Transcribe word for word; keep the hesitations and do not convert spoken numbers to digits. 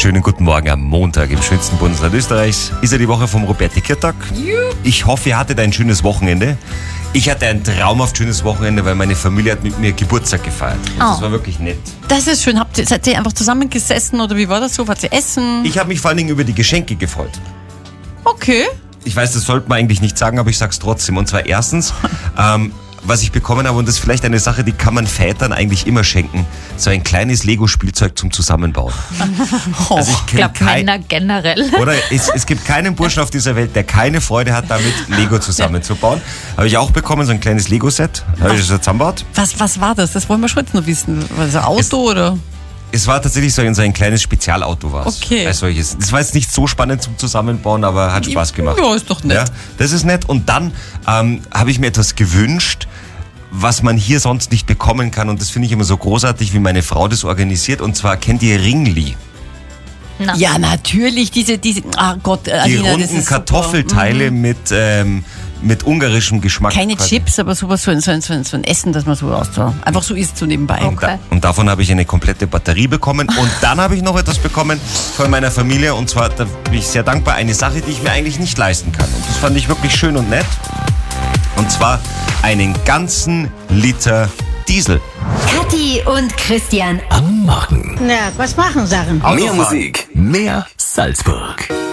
Schönen guten Morgen am Montag im schönsten Bundesland Österreichs. Ist ja die Woche vom Roberti-Kirtag. Ich hoffe, ihr hattet ein schönes Wochenende. Ich hatte ein traumhaft schönes Wochenende, weil meine Familie hat mit mir Geburtstag gefeiert. Und Oh. Das war wirklich nett. Das ist schön. Habt ihr, seid ihr einfach zusammengesessen oder wie war das so? Wart ihr essen? Ich habe mich vor allen Dingen über die Geschenke gefreut. Okay. Ich weiß, das sollte man eigentlich nicht sagen, aber ich sag's trotzdem. Und zwar erstens, ähm, was ich bekommen habe, und das ist vielleicht eine Sache, die kann man Vätern eigentlich immer schenken, so ein kleines Lego-Spielzeug zum Zusammenbauen. Oh. Also ich Ich kenn glaube, kein, Männer generell. Oder es, es gibt keinen Burschen auf dieser Welt, der keine Freude hat, damit Lego zusammenzubauen. Habe ich auch bekommen, so ein kleines Lego-Set. Habe ich das zusammengebaut. Was, was war das? Das wollen wir schon jetzt noch wissen. War das ein Auto Es- oder? Es war tatsächlich so ein, so ein kleines Spezialauto war es. Okay. Als solches. Das war jetzt nicht so spannend zum Zusammenbauen, aber hat Spaß gemacht. Ja, ist doch nett. Ja, das ist nett. Und dann ähm, habe ich mir etwas gewünscht, was man hier sonst nicht bekommen kann. Und das finde ich immer so großartig, wie meine Frau das organisiert. Und zwar, kennt ihr Ringli? Na. Ja, natürlich. Diese, diese, ah Gott, Die Alina, das runden ist Kartoffelteile super. Mhm. mit, ähm, mit ungarischem Geschmack. Keine quasi. Chips, aber sowas, so ein, so ein, so ein, so ein Essen, das man so aus, einfach so isst, so nebenbei. Und, da, Okay. und davon habe ich eine komplette Batterie bekommen. Und dann habe ich noch etwas bekommen von meiner Familie. Und zwar, da bin ich sehr dankbar, eine Sache, die ich mir eigentlich nicht leisten kann. Und das fand ich wirklich schön und nett. Und zwar einen ganzen Liter Diesel. Kathi und Christian. Am Morgen. Na, was machen Sachen? Mehr Musik, mehr Salzburg.